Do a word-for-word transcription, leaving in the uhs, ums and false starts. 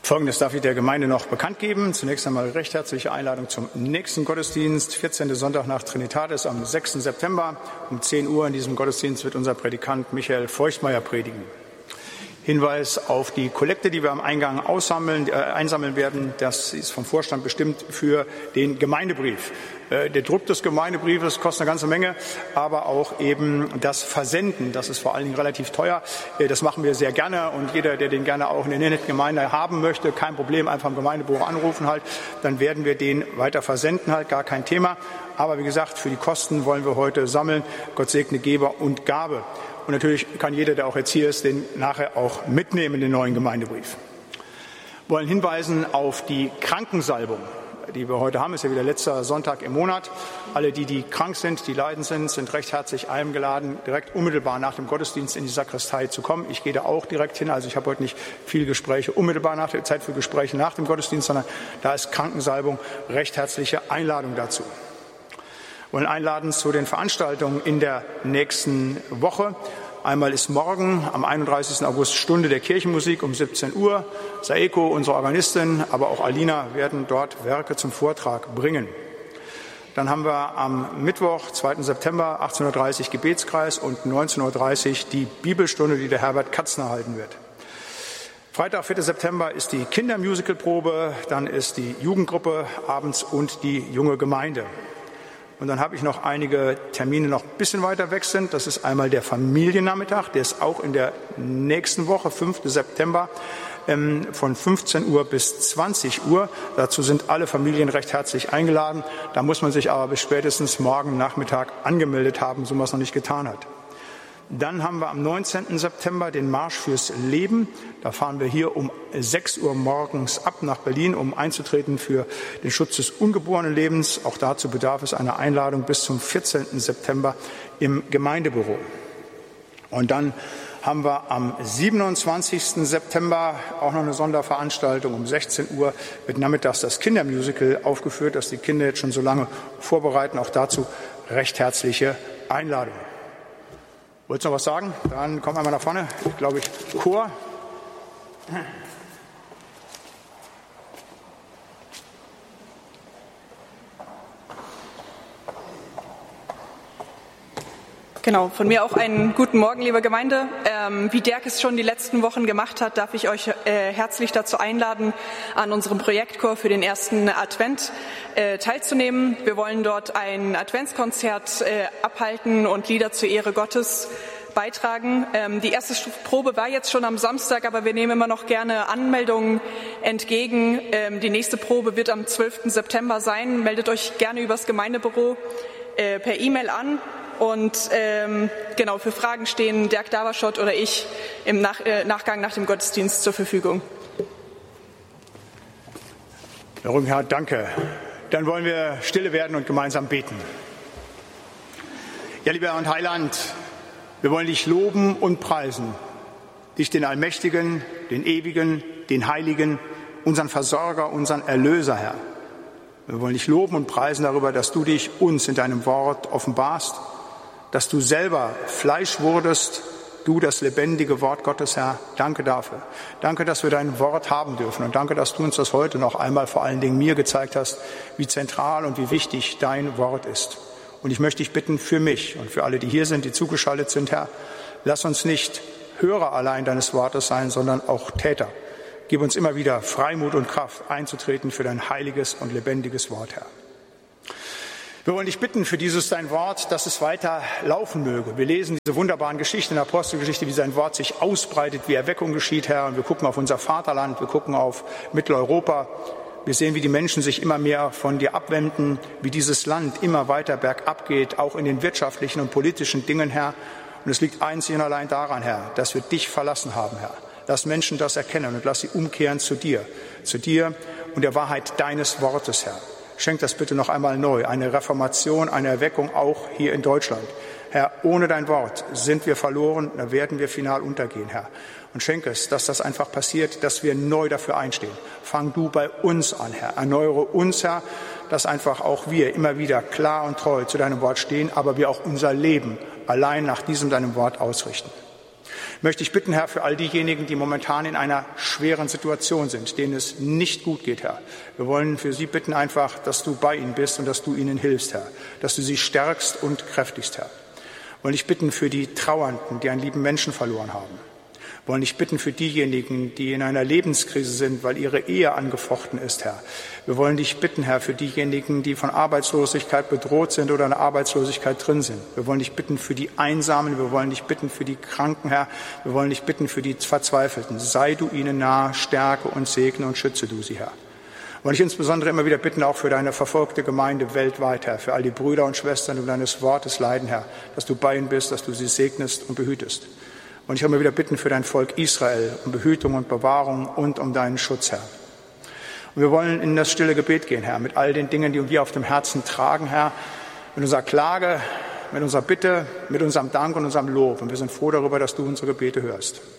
Folgendes darf ich der Gemeinde noch bekannt geben. Zunächst einmal recht herzliche Einladung zum nächsten Gottesdienst, vierzehnten Sonntag nach Trinitatis am sechsten September um zehn Uhr. In diesem Gottesdienst wird unser Predikant Michael Feuchtmeier predigen. Hinweis auf die Kollekte, die wir am Eingang aussammeln, äh, einsammeln werden. Das ist vom Vorstand bestimmt für den Gemeindebrief. Äh, der Druck des Gemeindebriefes kostet eine ganze Menge, aber auch eben das Versenden, das ist vor allen Dingen relativ teuer. Äh, das machen wir sehr gerne und jeder, der den gerne auch in der Gemeinde haben möchte, kein Problem, einfach im Gemeindebüro anrufen halt. Dann werden wir den weiter versenden halt, gar kein Thema. Aber wie gesagt, für die Kosten wollen wir heute sammeln. Gott segne Geber und Gabe. Und natürlich kann jeder, der auch jetzt hier ist, den nachher auch mitnehmen in den neuen Gemeindebrief. Wir wollen hinweisen auf die Krankensalbung, die wir heute haben. Ist ja wieder letzter Sonntag im Monat. Alle, die, die krank sind, die leidend sind, sind recht herzlich eingeladen, direkt unmittelbar nach dem Gottesdienst in die Sakristei zu kommen. Ich gehe da auch direkt hin. Also ich habe heute nicht viele Gespräche unmittelbar nach der Zeit für Gespräche nach dem Gottesdienst, sondern da ist Krankensalbung, recht herzliche Einladung dazu. Wir wollen einladen zu den Veranstaltungen in der nächsten Woche. Einmal ist morgen am einunddreißigsten August Stunde der Kirchenmusik um siebzehn Uhr. Saeko, unsere Organistin, aber auch Alina werden dort Werke zum Vortrag bringen. Dann haben wir am Mittwoch, zweiten September, achtzehn Uhr dreißig Gebetskreis und neunzehn Uhr dreißig die Bibelstunde, die der Herbert Katzner halten wird. Freitag, vierten September ist die Kindermusicalprobe, dann ist die Jugendgruppe abends und die junge Gemeinde. Und dann habe ich noch einige Termine noch ein bisschen weiter weg sind. Das ist einmal der Familiennachmittag, der ist auch in der nächsten Woche, fünften September, ähm, von fünfzehn Uhr bis zwanzig Uhr. Dazu sind alle Familien recht herzlich eingeladen. Da muss man sich aber bis spätestens morgen Nachmittag angemeldet haben, so man es noch nicht getan hat. Dann haben wir am neunzehnten September den Marsch fürs Leben. Da fahren wir hier um sechs Uhr morgens ab nach Berlin, um einzutreten für den Schutz des ungeborenen Lebens. Auch dazu bedarf es einer Einladung bis zum vierzehnten September im Gemeindebüro. Und dann haben wir am siebenundzwanzigsten September auch noch eine Sonderveranstaltung. Um sechzehn Uhr wird nachmittags das Kindermusical aufgeführt, das die Kinder jetzt schon so lange vorbereiten. Auch dazu recht herzliche Einladung. Wolltest du noch was sagen? Dann kommen wir mal nach vorne. Ich glaube, ich Chor. Genau, von mir auch einen guten Morgen, liebe Gemeinde. Ähm, wie Dirk es schon die letzten Wochen gemacht hat, darf ich euch äh, herzlich dazu einladen, an unserem Projektchor für den ersten Advent äh, teilzunehmen. Wir wollen dort ein Adventskonzert äh, abhalten und Lieder zur Ehre Gottes beitragen. Ähm, die erste Probe war jetzt schon am Samstag, aber wir nehmen immer noch gerne Anmeldungen entgegen. Ähm, die nächste Probe wird am zwölften September sein. Meldet euch gerne übers Gemeindebüro äh, per E-Mail an. Und ähm, genau, für Fragen stehen Dirk Daverschott oder ich im Nach- äh, Nachgang nach dem Gottesdienst zur Verfügung. Herr Rünghardt, danke. Dann wollen wir stille werden und gemeinsam beten. Ja, lieber Herr und Heiland, wir wollen dich loben und preisen. Dich, den Allmächtigen, den Ewigen, den Heiligen, unseren Versorger, unseren Erlöser, Herr. Wir wollen dich loben und preisen darüber, dass du dich uns in deinem Wort offenbarst, dass du selber Fleisch wurdest, du das lebendige Wort Gottes, Herr. Danke dafür. Danke, dass wir dein Wort haben dürfen und danke, dass du uns das heute noch einmal vor allen Dingen mir gezeigt hast, wie zentral und wie wichtig dein Wort ist. Und ich möchte dich bitten für mich und für alle, die hier sind, die zugeschaltet sind, Herr, lass uns nicht Hörer allein deines Wortes sein, sondern auch Täter. Gib uns immer wieder Freimut und Kraft, einzutreten für dein heiliges und lebendiges Wort, Herr. Wir wollen dich bitten für dieses dein Wort, dass es weiter laufen möge. Wir lesen diese wunderbaren Geschichten in der Apostelgeschichte, wie sein Wort sich ausbreitet, wie Erweckung geschieht, Herr. Und wir gucken auf unser Vaterland, wir gucken auf Mitteleuropa. Wir sehen, wie die Menschen sich immer mehr von dir abwenden, wie dieses Land immer weiter bergab geht, auch in den wirtschaftlichen und politischen Dingen, Herr. Und es liegt einzig und allein daran, Herr, dass wir dich verlassen haben, Herr. Lass Menschen das erkennen und lass sie umkehren zu dir, zu dir und der Wahrheit deines Wortes, Herr. Schenk das bitte noch einmal neu, eine Reformation, eine Erweckung auch hier in Deutschland. Herr, ohne dein Wort sind wir verloren, da werden wir final untergehen, Herr. Und schenk es, dass das einfach passiert, dass wir neu dafür einstehen. Fang du bei uns an, Herr. Erneuere uns, Herr, dass einfach auch wir immer wieder klar und treu zu deinem Wort stehen, aber wir auch unser Leben allein nach diesem deinem Wort ausrichten. Möchte ich bitten, Herr, für all diejenigen, die momentan in einer schweren Situation sind, denen es nicht gut geht, Herr. Wir wollen für sie bitten einfach, dass du bei ihnen bist und dass du ihnen hilfst, Herr. Dass du sie stärkst und kräftigst, Herr. Wir wollen dich bitten für die Trauernden, die einen lieben Menschen verloren haben. Wir wollen dich bitten für diejenigen, die in einer Lebenskrise sind, weil ihre Ehe angefochten ist, Herr. Wir wollen dich bitten, Herr, für diejenigen, die von Arbeitslosigkeit bedroht sind oder in der Arbeitslosigkeit drin sind. Wir wollen dich bitten für die Einsamen, wir wollen dich bitten für die Kranken, Herr. Wir wollen dich bitten für die Verzweifelten. Sei du ihnen nah, stärke und segne und schütze du sie, Herr. Wir wollen dich insbesondere immer wieder bitten, auch für deine verfolgte Gemeinde weltweit, Herr, für all die Brüder und Schwestern, die um deines Wortes leiden, Herr, dass du bei ihnen bist, dass du sie segnest und behütest. Und ich will immer wieder bitten für dein Volk Israel um Behütung und Bewahrung und um deinen Schutz, Herr. Und wir wollen in das stille Gebet gehen, Herr, mit all den Dingen, die wir auf dem Herzen tragen, Herr, mit unserer Klage, mit unserer Bitte, mit unserem Dank und unserem Lob. Und wir sind froh darüber, dass du unsere Gebete hörst.